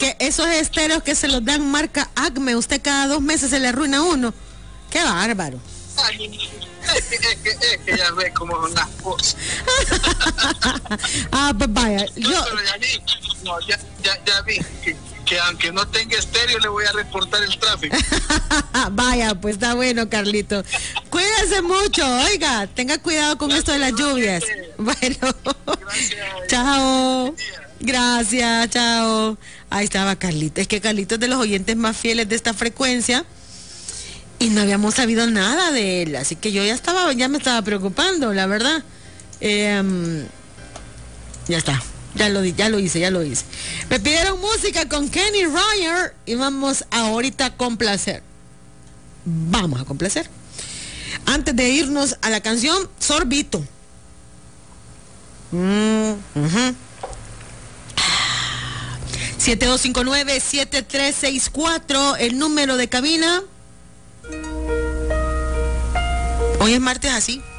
que esos estéreos que se los dan marca Acme, usted cada 2 meses se le arruina uno. ¡Qué bárbaro! Ay, es que ya ve cómo son las cosas. Pues vaya, No, pero ya vi que aunque no tenga estéreo le voy a reportar el tráfico. Vaya, pues está bueno, Carlito. Cuídese mucho, oiga, tenga cuidado con esto de las lluvias. Bueno, Gracias. chao. Gracias, chao. Ahí estaba Carlito. Es que Carlito es de los oyentes más fieles de esta frecuencia y no habíamos sabido nada de él, así que yo ya me estaba preocupando, la verdad. Ya está. Ya lo hice. Me pidieron música con Kenny Roger y vamos ahorita a complacer. Vamos a complacer. Antes de irnos a la canción, Sorbito. 7259-7364, el número de cabina. Hoy es martes así.